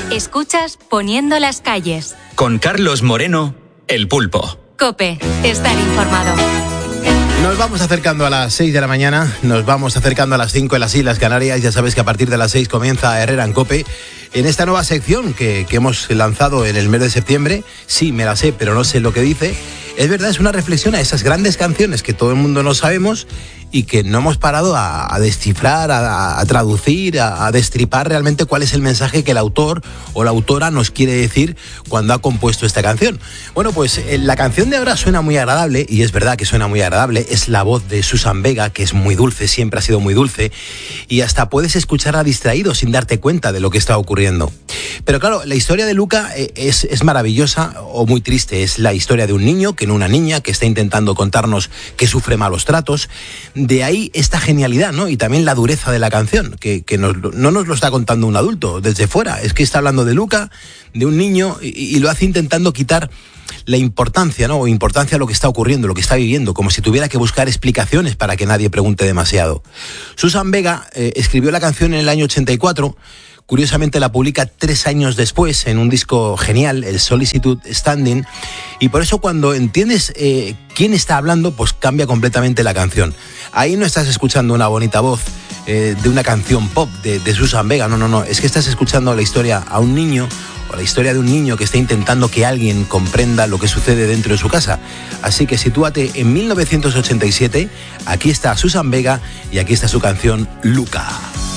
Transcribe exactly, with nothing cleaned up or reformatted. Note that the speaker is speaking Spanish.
Escuchas Poniendo las calles. Con Carlos Moreno, El Pulpo. COPE, estar informado. Nos vamos acercando a las seis de la mañana, nos vamos acercando a las cinco en las Islas Canarias. Ya sabes que a partir de las seis comienza Herrera en COPE. En esta nueva sección que, que hemos lanzado en el mes de septiembre, sí, me la sé, pero no sé lo que dice. Es verdad, es una reflexión a esas grandes canciones que todo el mundo no sabemos y que no hemos parado a, a descifrar, a, a traducir, a, a destripar realmente cuál es el mensaje que el autor o la autora nos quiere decir cuando ha compuesto esta canción. Bueno, pues la canción de ahora suena muy agradable, y es verdad que suena muy agradable. Es la voz de Susan Vega, que es muy dulce, siempre ha sido muy dulce, y hasta puedes escucharla distraído sin darte cuenta de lo que está ocurriendo. Pero claro, la historia de Luca es, es maravillosa o muy triste. Es la historia de un niño, que no una niña, que está intentando contarnos que sufre malos tratos. De ahí esta genialidad, ¿no? Y también la dureza de la canción, que, que nos, no nos lo está contando un adulto desde fuera. Es que está hablando de Luca, de un niño, y, y lo hace intentando quitar la importancia, ¿no? O importancia a lo que está ocurriendo, lo que está viviendo, como si tuviera que buscar explicaciones para que nadie pregunte demasiado. Susan Vega eh, escribió la canción en el año ochenta y cuatro. Curiosamente la publica tres años después en un disco genial, el Solitude Standing, y por eso cuando entiendes eh, quién está hablando, pues cambia completamente la canción. Ahí no estás escuchando una bonita voz eh, de una canción pop de, de Susan Vega, no, no, no, es que estás escuchando la historia a un niño, o la historia de un niño que está intentando que alguien comprenda lo que sucede dentro de su casa. Así que sitúate en mil novecientos ochenta y siete, aquí está Susan Vega y aquí está su canción Luca.